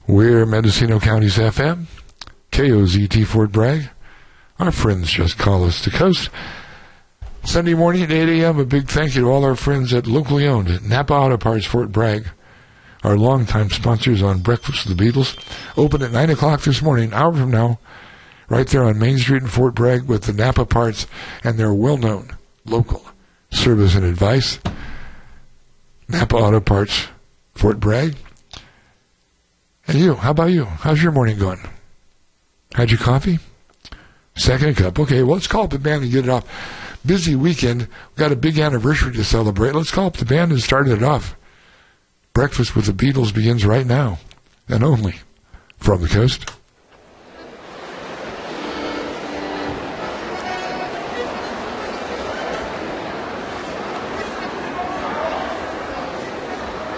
We're Mendocino County's FM, KOZT Fort Bragg. Our friends just call us the coast. Sunday morning at 8 a.m., a big thank you to all our friends at locally owned Napa Auto Parts Fort Bragg, our longtime sponsors on Breakfast with the Beatles. Open at 9 o'clock this morning, an hour from now, right there on Main Street in Fort Bragg with the Napa Parts and their well-known local service and advice. Napa Auto Parts Fort Bragg. And you, how about you? How's your morning going? Had your coffee? Second cup. Okay, well, let's call up the band and get it off. Busy weekend. We've got a big anniversary to celebrate. Let's call up the band and start it off. Breakfast with the Beatles begins right now, and only from the coast.